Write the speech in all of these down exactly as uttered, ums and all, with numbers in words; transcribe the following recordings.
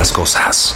las cosas.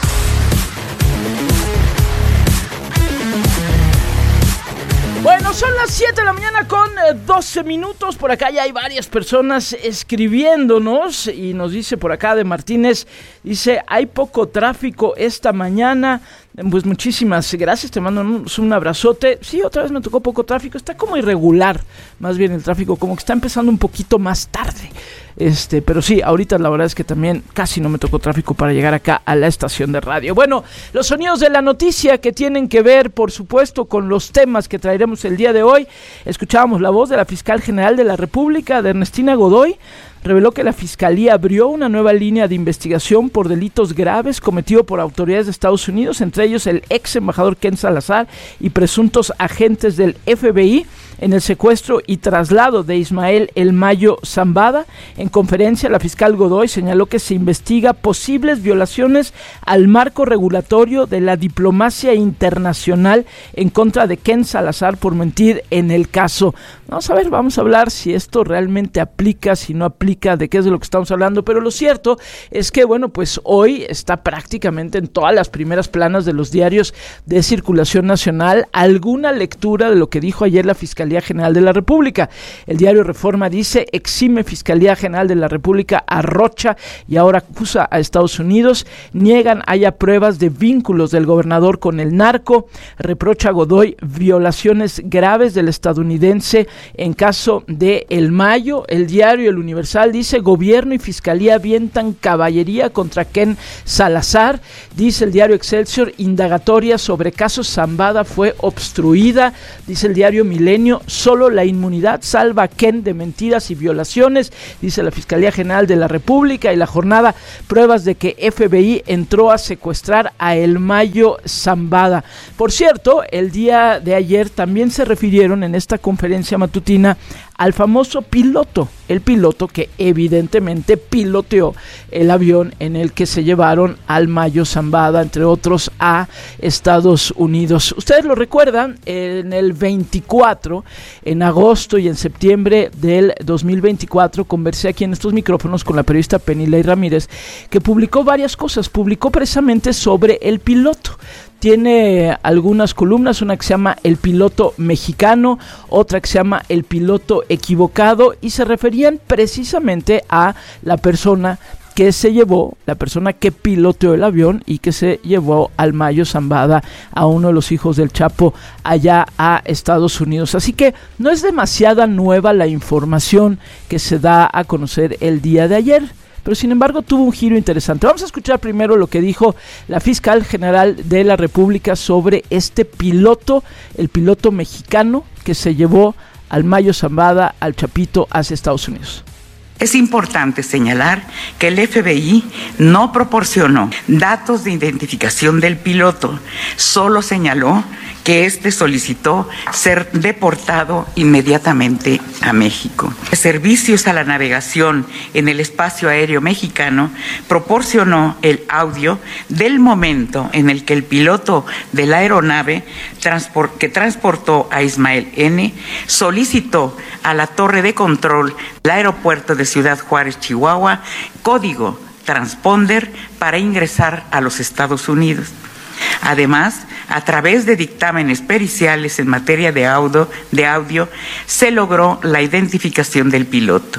Bueno, son las siete de la mañana con doce minutos. Por acá ya hay varias personas escribiéndonos y nos dice por acá de Martínez, dice, hay poco tráfico esta mañana. Pues muchísimas gracias, te mando un, un abrazote. Sí, otra vez me tocó poco tráfico, está como irregular, más bien el tráfico, como que está empezando un poquito más tarde. Este, pero sí, ahorita la verdad es que también casi no me tocó tráfico para llegar acá a la estación de radio. Bueno, los sonidos de la noticia que tienen que ver, por supuesto, con los temas que traeremos el día de hoy. Escuchábamos la voz de la fiscal general de la República, de Ernestina Godoy. Reveló que la Fiscalía abrió una nueva línea de investigación por delitos graves cometidos por autoridades de Estados Unidos, entre ellos el ex embajador Ken Salazar y presuntos agentes del F B I en el secuestro y traslado de Ismael El Mayo Zambada. En conferencia, la fiscal Godoy señaló que se investiga posibles violaciones al marco regulatorio de la diplomacia internacional en contra de Ken Salazar por mentir en el caso. Vamos a ver, vamos a hablar si esto realmente aplica, si no aplica, de qué es de lo que estamos hablando, pero lo cierto es que, bueno, pues hoy está prácticamente en todas las primeras planas de los diarios de circulación nacional alguna lectura de lo que dijo ayer la Fiscalía General de la República. El diario Reforma dice, exime Fiscalía General de la República a Rocha y ahora acusa a Estados Unidos, niegan haya pruebas de vínculos del gobernador con el narco, reprocha a Godoy violaciones graves del estadounidense en caso de El Mayo. El diario El Universal dice, gobierno y fiscalía avientan caballería contra Ken Salazar. Dice el diario Excelsior, indagatoria sobre caso Zambada fue obstruida. Dice el diario Milenio, solo la inmunidad salva a Ken de mentiras y violaciones. Dice la Fiscalía General de la República. Y La Jornada, pruebas de que F B I entró a secuestrar a El Mayo Zambada. Por cierto, el día de ayer también se refirieron en esta conferencia matutina al famoso piloto, el piloto que evidentemente piloteó el avión en el que se llevaron al Mayo Zambada, entre otros, a Estados Unidos. Ustedes lo recuerdan, en el veinticuatro, en agosto y en septiembre del dos mil veinticuatro, conversé aquí en estos micrófonos con la periodista Penilei Ramírez, que publicó varias cosas, publicó precisamente sobre el piloto. Tiene algunas columnas, una que se llama El piloto mexicano, otra que se llama El piloto equivocado, y se referían precisamente a la persona que se llevó, la persona que piloteó el avión y que se llevó al Mayo Zambada, a uno de los hijos del Chapo, allá a Estados Unidos. Así que no es demasiada nueva la información que se da a conocer el día de ayer, pero sin embargo tuvo un giro interesante. Vamos a escuchar primero lo que dijo la fiscal general de la República sobre este piloto, el piloto mexicano que se llevó al Mayo Zambada, al Chapito, hacia Estados Unidos. Es importante señalar que el F B I no proporcionó datos de identificación del piloto, solo señaló que éste solicitó ser deportado inmediatamente a México. Servicios a la navegación en el espacio aéreo mexicano proporcionó el audio del momento en el que el piloto de la aeronave transport- que transportó a Ismael N. solicitó a la torre de control del aeropuerto de Ciudad Juárez, Chihuahua, código transponder para ingresar a los Estados Unidos. Además, a través de dictámenes periciales en materia de audio, de audio, se logró la identificación del piloto.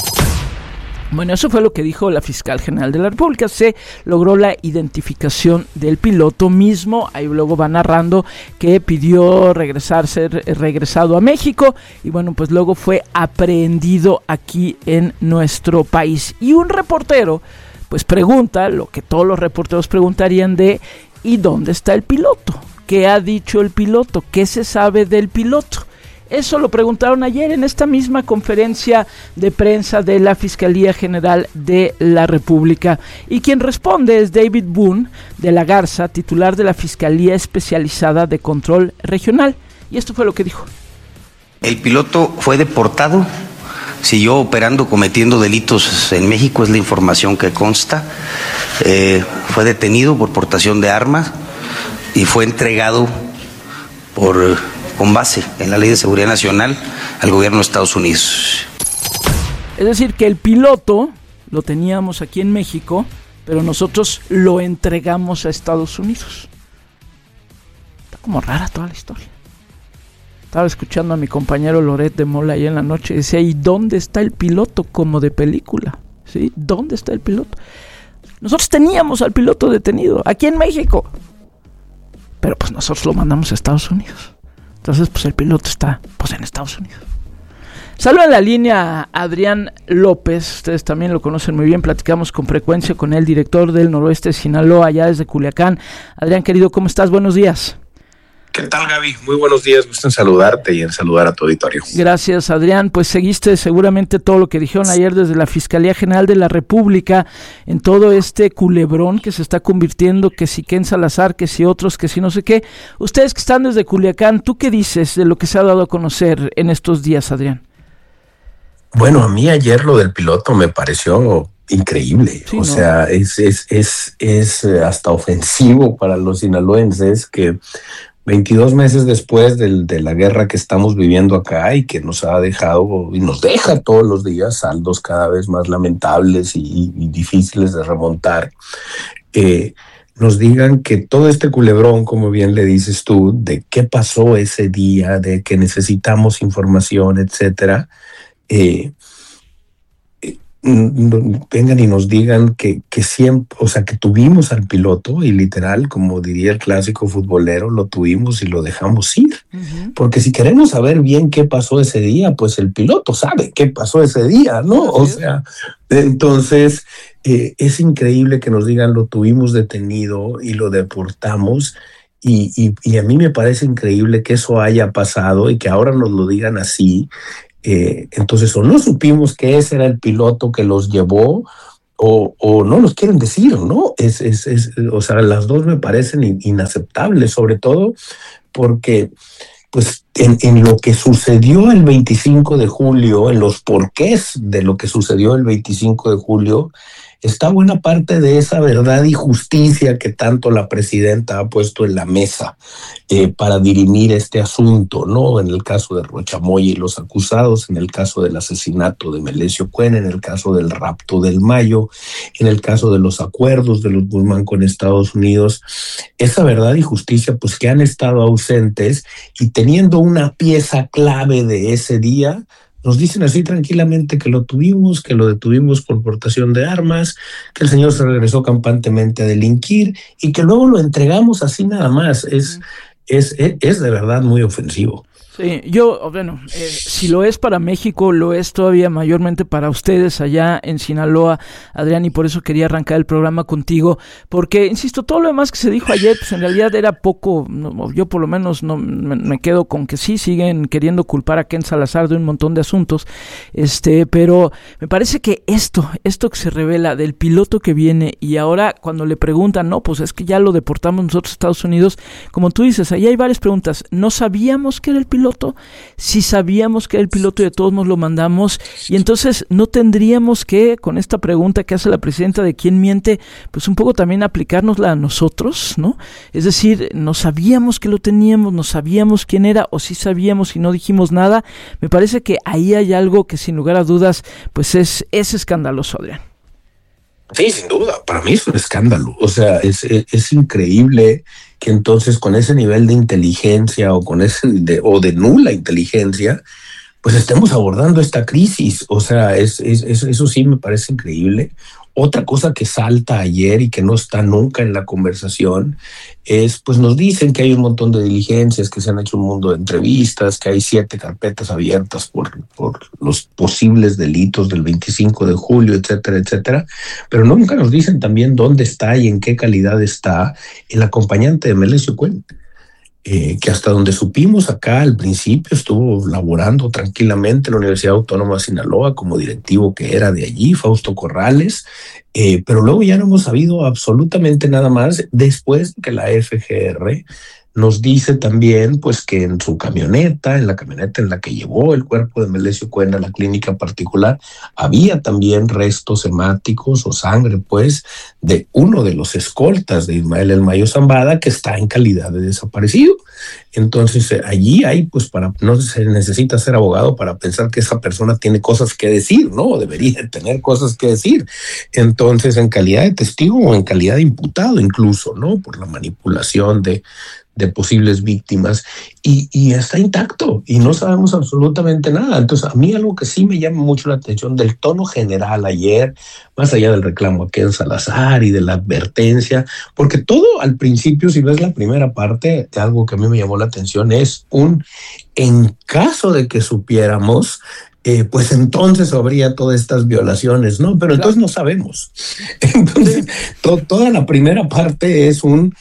Bueno, eso fue lo que dijo la fiscal general de la República. Se logró la identificación del piloto mismo. Ahí luego va narrando que pidió regresar, ser regresado a México. Y bueno, pues luego fue aprehendido aquí en nuestro país. Y un reportero, pues pregunta lo que todos los reporteros preguntarían de ¿y dónde está el piloto? ¿Qué ha dicho el piloto? ¿Qué se sabe del piloto? Eso lo preguntaron ayer en esta misma conferencia de prensa de la Fiscalía General de la República. Y quien responde es David Boone de la Garza, titular de la Fiscalía Especializada de Control Regional. Y esto fue lo que dijo. El piloto fue deportado, siguió operando, cometiendo delitos en México, es la información que consta. Eh, fue detenido por portación de armas y fue entregado por... con base en la Ley de Seguridad Nacional al gobierno de Estados Unidos. Es decir, que el piloto lo teníamos aquí en México, pero nosotros lo entregamos a Estados Unidos. Está como rara toda la historia. Estaba escuchando a mi compañero Loret de Mola ahí en la noche y decía, ¿y dónde está el piloto? Como de película, ¿sí? ¿Dónde está el piloto? Nosotros teníamos al piloto detenido aquí en México, pero pues nosotros lo mandamos a Estados Unidos. Entonces pues el piloto está pues en Estados Unidos. Saludo en la línea a Adrián López, ustedes también lo conocen muy bien, platicamos con frecuencia con el director del Noroeste de Sinaloa, allá desde Culiacán. Adrián, querido, ¿cómo estás? Buenos días. ¿Qué tal, Gaby? Muy buenos días, gusto en saludarte y en saludar a tu auditorio. Gracias, Adrián. Pues seguiste seguramente todo lo que dijeron ayer desde la Fiscalía General de la República en todo este culebrón que se está convirtiendo, que si Ken Salazar, que si otros, que si no sé qué. Ustedes que están desde Culiacán, ¿tú qué dices de lo que se ha dado a conocer en estos días, Adrián? Bueno, a mí ayer lo del piloto me pareció increíble. Sí, o ¿no? sea, es, es, es, es hasta ofensivo para los sinaloenses que veintidós meses después del, de la guerra que estamos viviendo acá y que nos ha dejado y nos deja todos los días saldos cada vez más lamentables y, y difíciles de remontar, eh, nos digan que todo este culebrón, como bien le dices tú, de qué pasó ese día, de que necesitamos información, etcétera, eh, vengan y nos digan que, que siempre, o sea, que tuvimos al piloto y literal, como diría el clásico futbolero, lo tuvimos y lo dejamos ir. Uh-huh. Porque si queremos saber bien qué pasó ese día, pues el piloto sabe qué pasó ese día, ¿no? Uh-huh. O sea, entonces eh, es increíble que nos digan lo tuvimos detenido y lo deportamos. Y, y, y a mí me parece increíble que eso haya pasado y que ahora nos lo digan así. Eh, entonces o no supimos que ese era el piloto que los llevó o, o no nos quieren decir, ¿no? Es, es, es, o sea, las dos me parecen inaceptables, sobre todo porque pues en, en lo que sucedió el veinticinco de julio, en los porqués de lo que sucedió el veinticinco de julio, está buena parte de esa verdad y justicia que tanto la presidenta ha puesto en la mesa eh, para dirimir este asunto, ¿no? En el caso de Rochamoya y los acusados, en el caso del asesinato de Melesio Cuen, en el caso del rapto del Mayo, en el caso de los acuerdos de los Guzmán con Estados Unidos, esa verdad y justicia pues que han estado ausentes y teniendo una pieza clave de ese día, nos dicen así tranquilamente que lo tuvimos, que lo detuvimos por portación de armas, que el señor se regresó campantemente a delinquir y que luego lo entregamos así nada más. Es, es, es, es de verdad muy ofensivo. Sí, yo, bueno, eh, si lo es para México, lo es todavía mayormente para ustedes allá en Sinaloa, Adrián, y por eso quería arrancar el programa contigo, porque, insisto, todo lo demás que se dijo ayer, pues en realidad era poco, no, yo por lo menos no me, me quedo con que sí, siguen queriendo culpar a Ken Salazar de un montón de asuntos, este, pero me parece que esto, esto que se revela del piloto que viene, y ahora cuando le preguntan, no, pues es que ya lo deportamos nosotros a Estados Unidos, como tú dices, ahí hay varias preguntas, ¿no sabíamos que era el piloto? Si sabíamos que era el piloto y de todos nos lo mandamos, y entonces no tendríamos que, con esta pregunta que hace la presidenta de quién miente, pues un poco también aplicárnosla a nosotros, ¿no? Es decir, no sabíamos que lo teníamos, no sabíamos quién era, o sí sabíamos y no dijimos nada. Me parece que ahí hay algo que sin lugar a dudas, pues es, es escandaloso, Adrián. Sí, sin duda, para mí es un escándalo, o sea, es, es, es increíble que entonces con ese nivel de inteligencia o con ese de, o de nula inteligencia, pues estemos abordando esta crisis, o sea, es, es, es, eso sí me parece increíble. Otra cosa que salta ayer y que no está nunca en la conversación es, pues nos dicen que hay un montón de diligencias, que se han hecho un mundo de entrevistas, que hay siete carpetas abiertas por, por los posibles delitos del veinticinco de julio, etcétera, etcétera, pero nunca nos dicen también dónde está y en qué calidad está el acompañante de Melesio Cuen. Eh, que hasta donde supimos acá al principio estuvo laborando tranquilamente en la Universidad Autónoma de Sinaloa como directivo que era de allí, Fausto Corrales, eh, pero luego ya no hemos sabido absolutamente nada más después de que la F G R nos dice también pues que en su camioneta, en la camioneta en la que llevó el cuerpo de Melesio Cuen a la clínica particular, había también restos hemáticos o sangre pues de uno de los escoltas de Ismael El Mayo Zambada, que está en calidad de desaparecido. Entonces allí hay pues para, no se necesita ser abogado para pensar que esa persona tiene cosas que decir, ¿no? O debería tener cosas que decir. Entonces en calidad de testigo o en calidad de imputado incluso, ¿no? Por la manipulación de de posibles víctimas, y, y está intacto y no sabemos absolutamente nada. Entonces a mí algo que sí me llama mucho la atención del tono general ayer, más allá del reclamo a Ken Salazar y de la advertencia, porque todo al principio, si ves la primera parte, de algo que a mí me llamó la atención es un, en caso de que supiéramos, Eh, pues entonces habría todas estas violaciones, ¿no? Pero entonces no sabemos. Entonces to, toda la primera parte es un,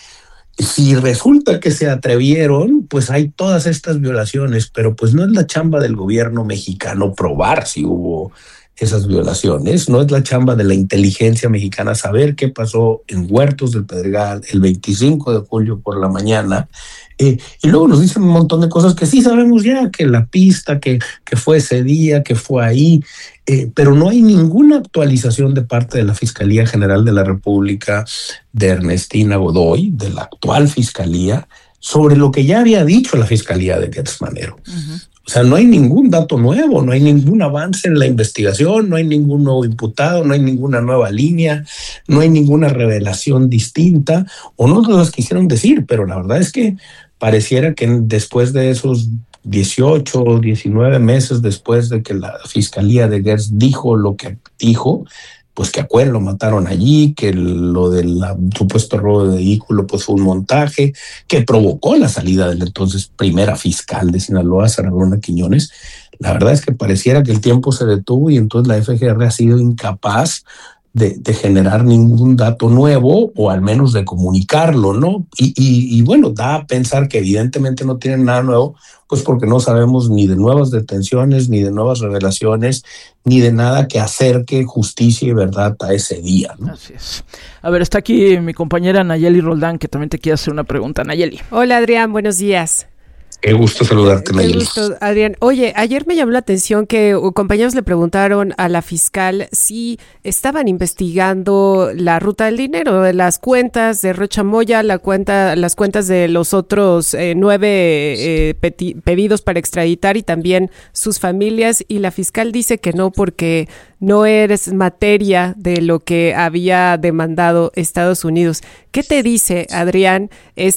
si resulta que se atrevieron, pues hay todas estas violaciones, pero pues no es la chamba del gobierno mexicano probar si hubo esas violaciones, no es la chamba de la inteligencia mexicana saber qué pasó en Huertos del Pedregal el veinticinco de julio por la mañana. Eh, y luego nos dicen un montón de cosas que sí sabemos ya, que la pista, que, que fue ese día, que fue ahí, eh, pero no hay ninguna actualización de parte de la Fiscalía General de la República, de Ernestina Godoy, de la actual Fiscalía, sobre lo que ya había dicho la Fiscalía de Gertz Manero. Uh-huh. O sea, no hay ningún dato nuevo, no hay ningún avance en la investigación, no hay ningún nuevo imputado, no hay ninguna nueva línea, no hay ninguna revelación distinta, o no nos las quisieron decir, pero la verdad es que pareciera que después de esos dieciocho o diecinueve meses después de que la Fiscalía de Gertz dijo lo que dijo, pues que a Cuen lo mataron allí, que lo del supuesto robo de vehículo pues fue un montaje, que provocó la salida del entonces primera fiscal de Sinaloa, Sara Luna Quiñones. La verdad es que pareciera que el tiempo se detuvo y entonces la F G R ha sido incapaz de, de generar ningún dato nuevo, o al menos de comunicarlo, ¿no? Y, y, y bueno, da a pensar que evidentemente no tienen nada nuevo, pues porque no sabemos ni de nuevas detenciones, ni de nuevas revelaciones, ni de nada que acerque justicia y verdad a ese día, ¿no? Así es. A ver, está aquí mi compañera Nayeli Roldán, que también te quiere hacer una pregunta. Nayeli. Hola, Adrián, buenos días. Qué gusto saludarte, Nayeli. Qué gusto, Adrián. Oye, ayer me llamó la atención que compañeros le preguntaron a la fiscal si estaban investigando la ruta del dinero, las cuentas de Rocha Moya, la cuenta, las cuentas de los otros eh, nueve eh, peti- pedidos para extraditar y también sus familias, y la fiscal dice que no, porque no eres materia de lo que había demandado Estados Unidos. ¿Qué te dice, Adrián,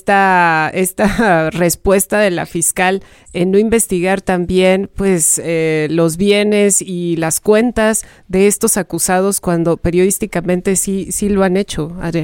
esta, esta respuesta de la fiscal en no investigar también pues eh, los bienes y las cuentas de estos acusados cuando periodísticamente sí, sí lo han hecho, Adrián?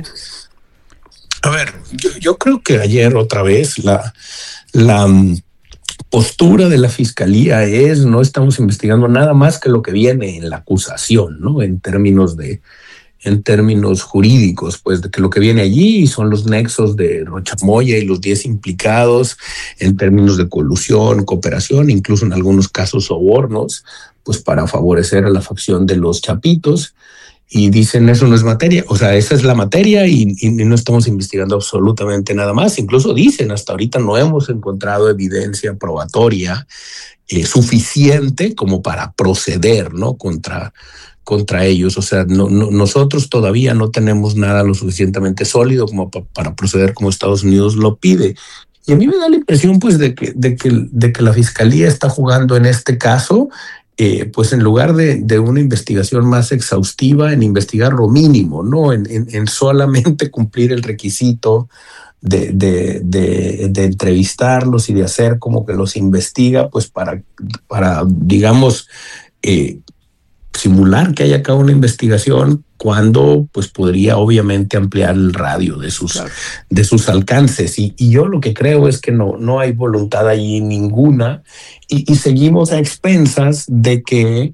A ver, yo, yo creo que ayer otra vez la... la postura de la fiscalía es: no estamos investigando nada más que lo que viene en la acusación, ¿no? En términos de, en términos jurídicos, pues de que lo que viene allí son los nexos de Rocha Moya y los diez implicados en términos de colusión, cooperación, incluso en algunos casos sobornos, pues para favorecer a la facción de los Chapitos. Y dicen, eso no es materia, o sea, esa es la materia y, y no estamos investigando absolutamente nada más. Incluso dicen, hasta ahorita no hemos encontrado evidencia probatoria eh, suficiente como para proceder, ¿no? Contra, contra ellos. O sea, no, no, nosotros todavía no tenemos nada lo suficientemente sólido como pa, para proceder como Estados Unidos lo pide. Y a mí me da la impresión, pues, de que, de que, de que la fiscalía está jugando en este caso, Eh, pues en lugar de, de una investigación más exhaustiva, en investigar lo mínimo, ¿no? En, en, en solamente cumplir el requisito de, de, de, de entrevistarlos y de hacer como que los investiga, pues para, para digamos, eh, simular que haya acá una investigación, cuando pues podría obviamente ampliar el radio de sus, claro. de sus alcances. Y, y yo lo que creo es que no, no hay voluntad allí ninguna, y, y seguimos a expensas de que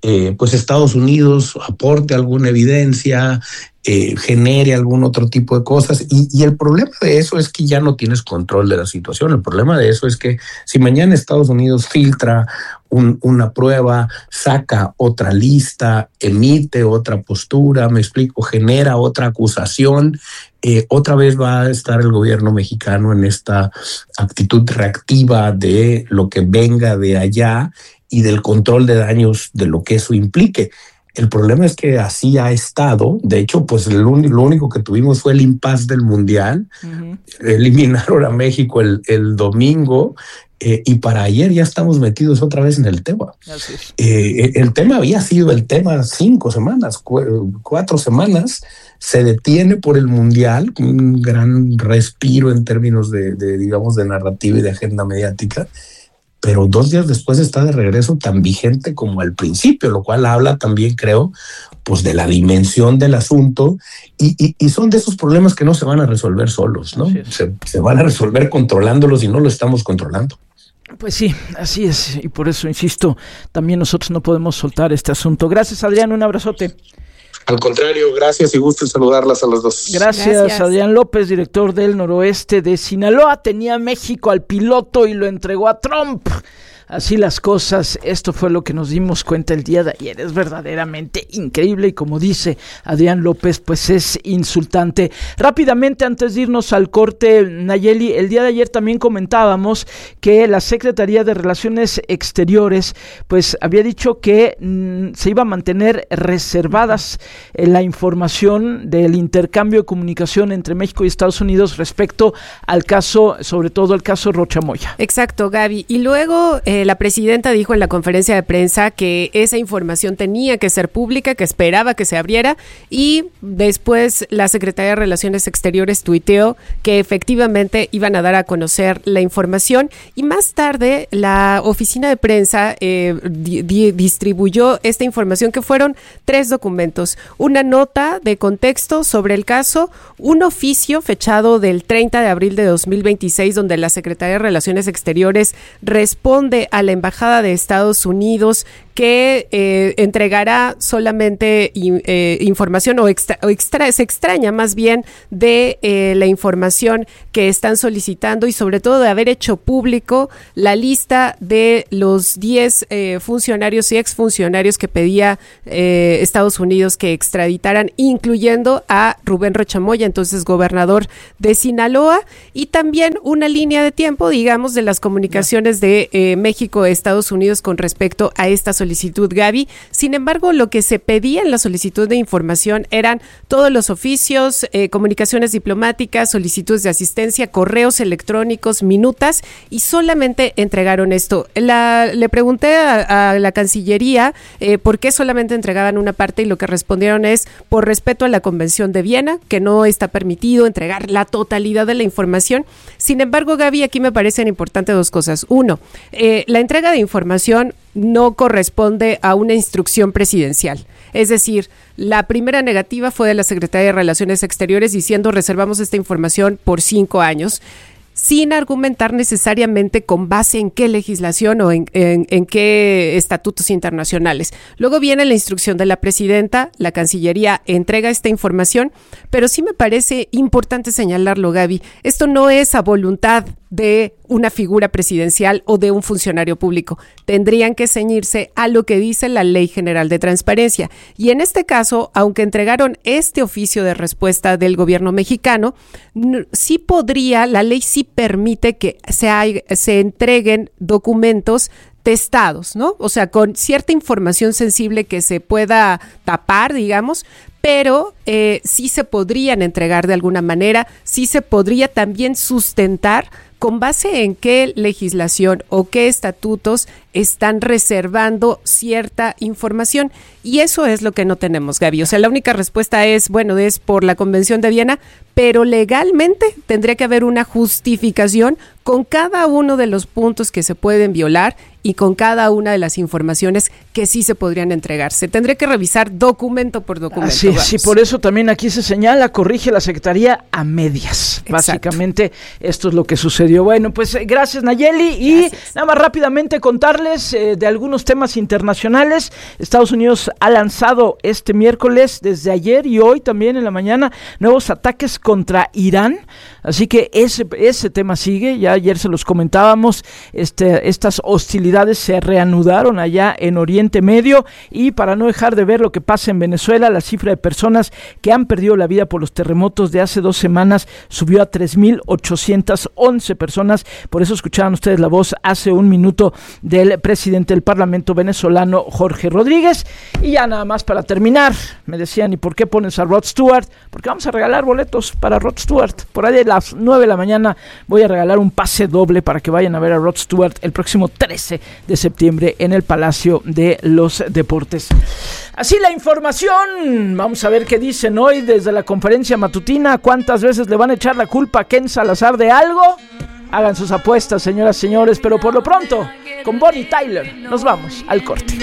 eh, pues Estados Unidos aporte alguna evidencia, eh, genere algún otro tipo de cosas. Y, y el problema de eso es que ya no tienes control de la situación. El problema de eso es que si mañana Estados Unidos filtra un, una prueba, saca otra lista, emite otra postura, me explico, genera otra acusación, eh, otra vez va a estar el gobierno mexicano en esta actitud reactiva de lo que venga de allá y del control de daños de lo que eso implique. El problema es que así ha estado. De hecho, pues lo, lo único que tuvimos fue el impasse del Mundial. Uh-huh. Eliminaron a México el, el domingo eh, y para ayer ya estamos metidos otra vez en el tema. Eh, el tema había sido el tema cinco semanas, cu- cuatro semanas. Se detiene por el Mundial, un gran respiro en términos de, de, digamos, de narrativa y de agenda mediática. Pero dos días después está de regreso tan vigente como al principio, lo cual habla también, creo, pues de la dimensión del asunto y, y, y son de esos problemas que no se van a resolver solos, ¿no? Se, se van a resolver controlándolos y no lo estamos controlando. Pues sí, así es, y por eso, insisto, también nosotros no podemos soltar este asunto. Gracias, Adrián, un abrazote. Al contrario, gracias y gusto en saludarlas a los dos. Gracias, Gracias, Adrián López, director del Noroeste de Sinaloa. Tenía México al piloto y lo entregó a Trump. Así las cosas, esto fue lo que nos dimos cuenta el día de ayer, es verdaderamente increíble y como dice Adrián López, pues es insultante. Rápidamente, antes de irnos al corte, Nayeli, el día de ayer también comentábamos que la Secretaría de Relaciones Exteriores pues había dicho que mmm, se iba a mantener reservadas eh, la información del intercambio de comunicación entre México y Estados Unidos respecto al caso, sobre todo el caso Rocha Moya. Exacto, Gaby, y luego eh, la presidenta dijo en la conferencia de prensa que esa información tenía que ser pública, que esperaba que se abriera, y después la Secretaría de Relaciones Exteriores tuiteó que efectivamente iban a dar a conocer la información, y más tarde la oficina de prensa eh, di- di- distribuyó esta información, que fueron tres documentos: una nota de contexto sobre el caso, un oficio fechado del treinta de abril de dos mil veintiséis donde la Secretaría de Relaciones Exteriores responde a la Embajada de Estados Unidos que eh, entregará solamente eh, información o, extra, o extra, se extraña más bien de eh, la información que están solicitando y sobre todo de haber hecho público la lista de los diez eh, funcionarios y exfuncionarios que pedía eh, Estados Unidos que extraditaran, incluyendo a Rubén Rocha Moya, entonces gobernador de Sinaloa, y también una línea de tiempo, digamos, de las comunicaciones de eh, México a Estados Unidos con respecto a esta solicitud, Gaby. Sin embargo, lo que se pedía en la solicitud de información eran todos los oficios, eh, comunicaciones diplomáticas, solicitudes de asistencia, correos electrónicos, minutas, y solamente entregaron esto. La, le pregunté a, a la Cancillería eh, por qué solamente entregaban una parte, y lo que respondieron es por respeto a la Convención de Viena, que no está permitido entregar la totalidad de la información. Sin embargo, Gaby, aquí me parecen importantes dos cosas. Uno, eh, la entrega de información no corresponde a una instrucción presidencial. Es decir, la primera negativa fue de la Secretaría de Relaciones Exteriores diciendo reservamos esta información por cinco años, sin argumentar necesariamente con base en qué legislación o en, en, en qué estatutos internacionales. Luego viene la instrucción de la presidenta, la Cancillería entrega esta información, pero sí me parece importante señalarlo, Gaby, esto no es a voluntad de una figura presidencial o de un funcionario público. Tendrían que ceñirse a lo que dice la Ley General de Transparencia. Y en este caso, aunque entregaron este oficio de respuesta del gobierno mexicano, sí podría, la ley sí permite que se, hay, se entreguen documentos testados, ¿no? O sea, con cierta información sensible que se pueda tapar, digamos, pero eh, sí se podrían entregar de alguna manera, sí se podría también sustentar con base en qué legislación o qué estatutos están reservando cierta información. Y eso es lo que no tenemos, Gaby. O sea, la única respuesta es, bueno, es por la Convención de Viena, pero legalmente tendría que haber una justificación con cada uno de los puntos que se pueden violar y con cada una de las informaciones que sí se podrían entregarse. Tendré que revisar documento por documento. Sí, sí, por eso también aquí se señala, corrige la Secretaría a medias. Exacto. Básicamente esto es lo que sucedió. Bueno, pues eh, gracias Nayeli y gracias. Nada más rápidamente contarles eh, de algunos temas internacionales. Estados Unidos ha lanzado este miércoles, desde ayer y hoy también en la mañana, nuevos ataques contra Irán. Así que ese, ese tema sigue, ya ayer se los comentábamos, este, estas hostilidades se reanudaron allá en Oriente Medio y para no dejar de ver lo que pasa en Venezuela, la cifra de personas que han perdido la vida por los terremotos de hace dos semanas subió a tres mil ochocientas once personas, por eso escuchaban ustedes la voz hace un minuto del presidente del Parlamento venezolano, Jorge Rodríguez. Y ya nada más para terminar, me decían, ¿y por qué pones a Rod Stewart? Porque vamos a regalar boletos para Rod Stewart, por ahí de las nueve de la mañana voy a regalar un pase doble para que vayan a ver a Rod Stewart el próximo trece de septiembre en el Palacio de los Deportes. Así la información, vamos a ver qué dicen hoy desde la conferencia matutina, cuántas veces le van a echar la culpa a Ken Salazar de algo. Hagan sus apuestas, señoras y señores, pero por lo pronto, con Bonnie Tyler, nos vamos al corte.